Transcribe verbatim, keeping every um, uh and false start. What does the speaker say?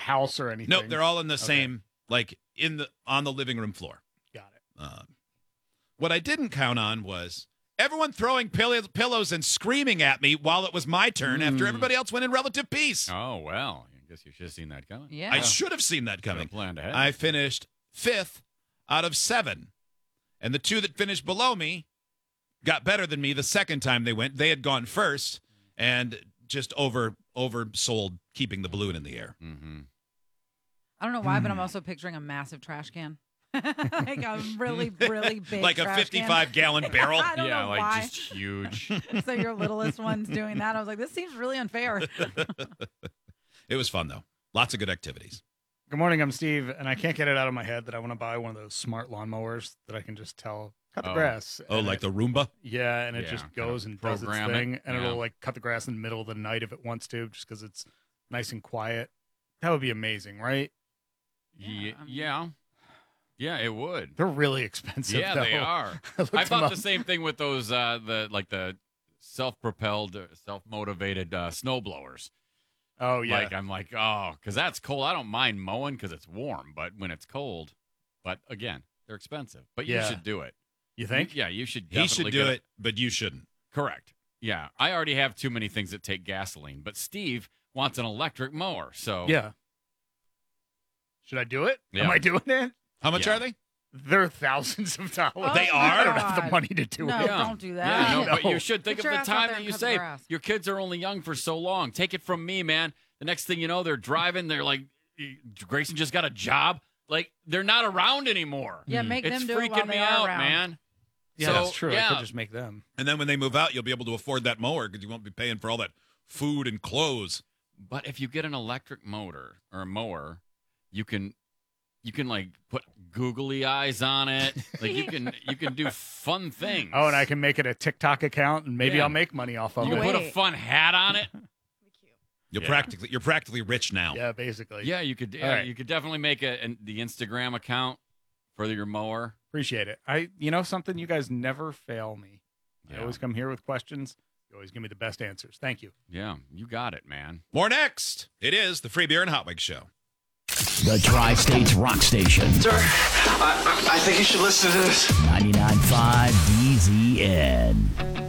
house or anything? Nope, they're all in the Okay. same, like in the on the living room floor. Got it. Um, what I didn't count on was everyone throwing pill- pillows and screaming at me while it was my turn Mm. after everybody else went in relative peace. Oh, well, I guess you should have seen that coming. Yeah. I should have seen that coming. Could've planned ahead. I finished fifth out of seven. And the two that finished below me got better than me the second time they went. They had gone first and just over oversold keeping the balloon in the air. Mm-hmm. I don't know why, but I'm Hmm. also picturing a massive trash can. Like a really, really big Like a trash fifty-five can. gallon barrel. I don't Yeah, know like why. just huge. So your littlest one's doing that. I was like, this seems really unfair. It was fun, though. Lots of good activities. Good morning, I'm Steve, and I can't get it out of my head that I want to buy one of those smart lawnmowers that I can just tell, cut the Oh. grass. Oh, and like it- the Roomba? Yeah, and it Yeah, just kind goes of and does its program it. thing, and Yeah. it'll like cut the grass in the middle of the night if it wants to, just because it's nice and quiet. That would be amazing, right? Yeah, Yeah, I mean- yeah, yeah, it would. They're really expensive. Yeah, though. they are. I, looked I them thought up. the same thing with those, uh, the like the self-propelled, uh, self-motivated uh, snowblowers. Oh yeah, Like I'm like, oh, because that's cold. I don't mind mowing because it's warm, but when it's cold, but again, they're expensive. But you Yeah. should do it. you think? Yeah, you should. He should definitely do get it, but you shouldn't. Correct. Yeah, I already have too many things that take gasoline, but Steve wants an electric mower. So Yeah. Should I do it? Yeah. Am I doing it? How much Yeah. are they? They're thousands of dollars. Oh, They my are? I don't have the God. money to do No, it. Yeah. don't do Yeah, that. no, but No. you should think Get of your the ass out time there that and you cut the save. grass. Your kids are only young for so long. Take it from me, man. The next thing you know, they're driving. They're like, Grayson just got a job. Like they're not around anymore. Yeah, make It's them do it while freaking they me are out, around. man. Yeah, So, that's true. I Yeah, could just make them. And then when they move out, you'll be able to afford that mower because you won't be paying for all that food and clothes. but if you get an electric motor or a mower, you can, you can like put googly eyes on it. Like you can, you can do fun things. Oh, and I can make it a TikTok account, and maybe Yeah. I'll make money off of You it. can put a Wait. fun hat on it. You're Yeah. practically you're practically rich now. Yeah, basically. Yeah, you could. All Yeah, right. you could definitely make a an, the Instagram account for your mower. Appreciate it. I, you know, something you guys never fail me. I Yeah. always come here with questions. You always give me the best answers. Thank you. Yeah, you got it, man. More next. It is the Free Beer and Hot Wings Show. The Tri-States Rock Station. Sir, I, I, I think you should listen to this. ninety-nine point five D Z N.